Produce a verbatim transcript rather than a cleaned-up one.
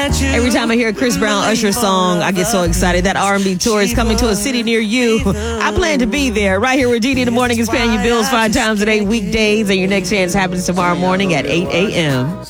Every time I hear a Chris Brown Usher song, I get so excited. That R and B tour is coming to a city near you. I plan to be there. Right here where D D in the morning is paying your bills five times a day, weekdays, and your next chance happens tomorrow morning at eight a.m.